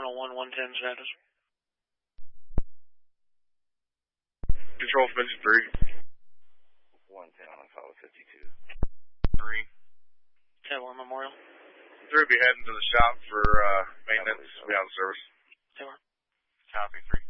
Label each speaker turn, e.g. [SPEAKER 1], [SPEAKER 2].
[SPEAKER 1] 101, 110 status.
[SPEAKER 2] Control from engine 3.
[SPEAKER 3] 110 on Apollo 52.
[SPEAKER 2] 3.
[SPEAKER 1] Taylor Memorial.
[SPEAKER 2] 3 will be heading to the shop for maintenance. We'll be out of service.
[SPEAKER 1] Taylor.
[SPEAKER 2] Copy, 3.